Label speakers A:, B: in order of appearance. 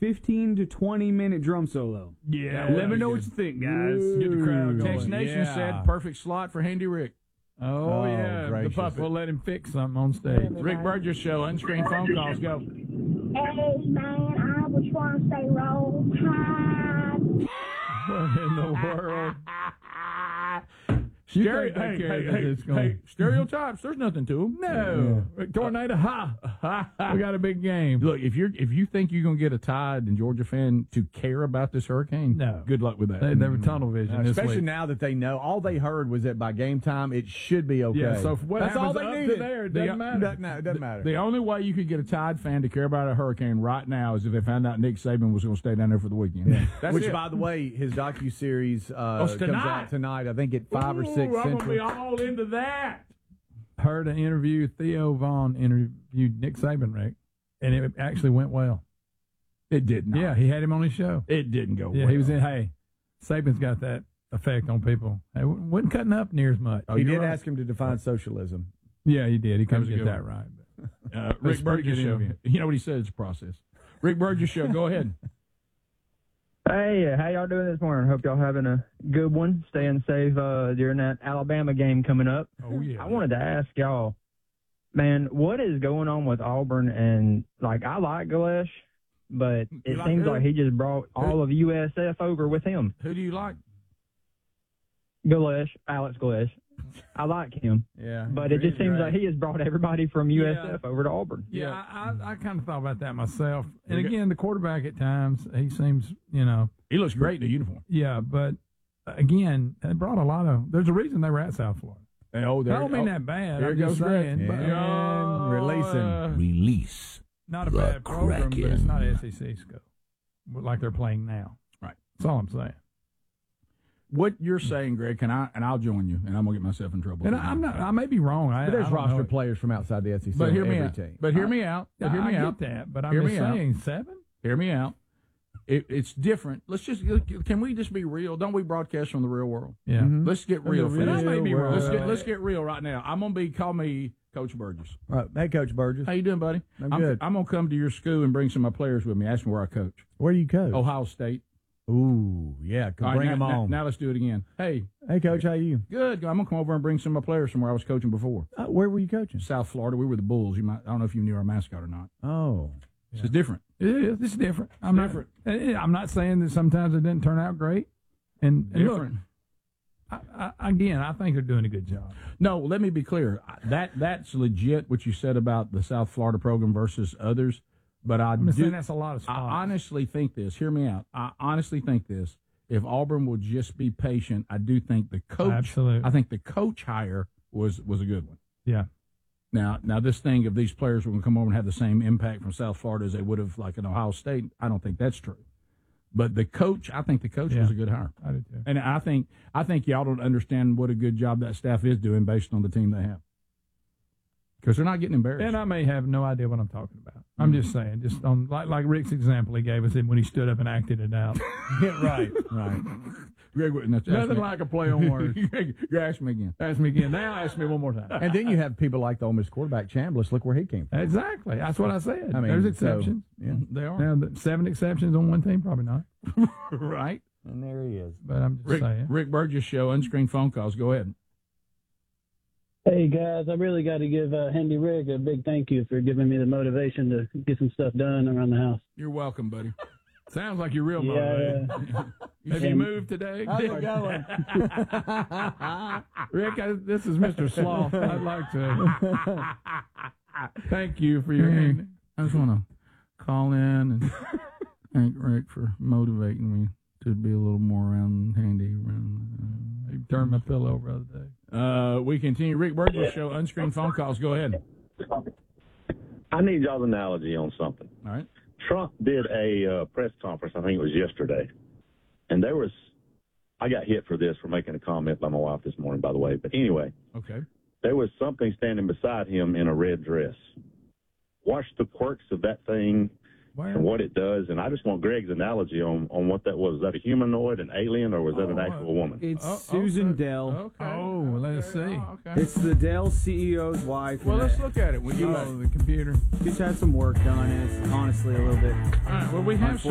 A: 15 to 20-minute drum solo.
B: Yeah.
A: Let me know what you think, guys.
B: Get the crowd going.
C: Tex Nation said perfect slot for Handy Rick.
B: Oh yeah,
D: gracious.
B: the puppet. We'll let him fix something on stage.
C: Rick Burgess Show, unscreened phone calls, go.
E: Hey, man, I was trying to say roll tide.
B: What in the world?
C: Stereotypes. There's nothing to them.
B: No. Tornado, we got a big game.
C: Look, if you think you're gonna get a Tide and Georgia fan to care about this hurricane,
B: no.
C: Good luck with that.
B: They were tunnel vision.
D: Especially now that they know. All they heard was that by game time it should be okay.
B: Yeah, so what
D: that's all they
B: up
D: needed.
B: to there, it doesn't matter.
D: No, it doesn't matter.
C: The only way you could get a Tide fan to care about a hurricane right now is if they found out Nick Saban was going to stay down there for the weekend. Yeah. That's
D: Which,
C: it.
D: by the way, his docuseries comes
C: tonight.
D: out tonight. I think at 5 or 6
C: I'm
D: Central.
C: gonna be all into that.
B: Heard an interview. Theo Vaughn interviewed Nick Saban, Rick, and it actually went well.
C: It did not.
B: Yeah, he had him on his show.
C: It didn't go
B: Yeah,
C: well.
B: he was in. Hey, Saban's got that effect on people. He wasn't cutting up near as much.
D: He did ask him to define socialism.
B: Yeah, he did. He couldn't get
C: good
B: that
C: one.
B: right.
C: Rick
B: pretty
C: Burgess
B: good
C: Show.
B: interview.
C: You know what he said? It's a process. Rick Burgess Show. Go ahead.
F: Hey, how y'all doing this morning? Hope y'all having a good one. Staying safe during that Alabama game coming up.
B: Oh, yeah.
F: I wanted to ask y'all, man, what is going on with Auburn? And, like, I like Galesh, but it
C: like
F: seems
C: who?
F: like he just brought all of USF over with him.
C: Who do you like?
F: Galesh, Alex Galesh. I like him.
D: Yeah.
F: But it just seems like he has brought everybody from USF over to Auburn.
B: Yeah, I kind of thought about that myself. And again, the quarterback at times, he seems,
C: He looks great in the uniform.
B: Yeah, but again, they brought a lot of. There's a reason they were at South Florida.
C: I
B: I don't mean that bad.
C: There
B: I'm
C: goes
B: just saying.
C: Greg.
B: But,
D: And releasing.
C: Release.
B: not a bad program, but it's not an SEC school like they're playing now.
C: Right.
B: That's all I'm saying.
C: What you're saying, Greg, I'll join you, and I'm gonna get myself in trouble.
B: And I'm not. I may be wrong.
D: But there's
B: I don't
D: roster
B: know.
D: players from outside the SEC.
C: But hear
D: on
C: me
D: every
C: out.
D: team.
C: But hear me out. But hear me
B: I
C: out.
B: get that, but I'm
C: Hear
B: just
C: me out.
B: saying 7.
C: Hear me out. It's different. Can we just be real? Don't we broadcast from the real world?
B: Yeah.
D: Mm-hmm.
C: Let's get real.
B: And I may be wrong.
C: Let's get real right now. I'm gonna call me Coach Burgess.
D: Right. Hey, Coach Burgess.
C: How you doing, buddy?
D: I'm good.
C: I'm gonna come to your school and bring some of my players with me. Ask me where I coach.
D: Where do you coach?
C: Ohio State.
D: Ooh, yeah.
C: All right,
D: Bring
C: now,
D: them on.
C: Now let's do it again. Hey,
D: Coach, how you?
C: good. I'm gonna come over and bring some of my players from where I was coaching before.
D: Where were you coaching?
C: South Florida. We were the Bulls. I don't know if you knew our mascot or not.
D: Oh.
C: It's different.
B: It is. It's different. I'm not saying that sometimes it didn't turn out great. And
C: Different.
B: look, I think they're doing a good job.
C: No, let me be clear. That's legit what you said about the South Florida program versus others. But
B: I'm saying that's a lot of spots.
C: I honestly think this. Hear me out. I honestly think this. If Auburn will just be patient, I do think the coach.
B: Absolutely.
C: I think the coach hire was a good one.
B: Yeah.
C: Now this thing of these players were going to come over and have the same impact from South Florida as they would have like in Ohio State, I don't think that's true. But the coach, I think the coach was a good hire.
B: I do too.
C: And I think y'all don't understand what a good job that staff is doing based on the team they have. Because they're not getting embarrassed.
B: And I may have no idea what I'm talking about. I'm just saying, just on like Rick's example he gave us when he stood up and acted it out.
D: Yeah, right.
C: Greg,
B: Nothing like a play on words.
C: Greg, ask me again.
B: Ask me again. Now ask me one more time.
D: And then you have people like the Ole Miss quarterback, Chambliss. Look where he came from.
B: Exactly. That's what I said.
D: I mean,
B: there's exceptions.
D: yeah.
C: They are.
B: Now, 7 exceptions on one team, probably not.
C: Right.
D: And there he is.
B: But I'm just saying.
C: Rick Burgess Show, unscreened phone calls. Go ahead.
G: Hey, guys, I really got to give Handy Rick a big thank you for giving me the motivation to get some stuff done around the house.
C: You're welcome, buddy.
B: Sounds like you're real motivated. Have you moved today?
D: How's it going?
B: Rick, this is Mr. Sloth. I'd like to thank you for your hand.
C: I just want to call in and thank Rick for motivating me to be a little more handy.
B: You turned my pillow over the other day.
C: We continue. Rick Burgess Show, unscreened phone calls. Go ahead.
H: I need y'all's analogy on something.
C: All right.
H: Trump did a press conference, I think it was yesterday, and I got hit for this for making a comment by my wife this morning, by the way. But anyway,
C: Okay.
H: there was something standing beside him in a red dress. Watch the quirks of that thing and what it does, and I just want Greg's analogy on what that was. Was that a humanoid, an alien, or was that an actual woman?
A: It's Susan Dell.
C: Okay.
B: Oh, let's see.
C: Okay.
A: It's the Dell CEO's wife.
C: Well, let's look at it.
B: The computer.
A: She's had some work done. It's honestly a little bit.
C: All right. Well, we have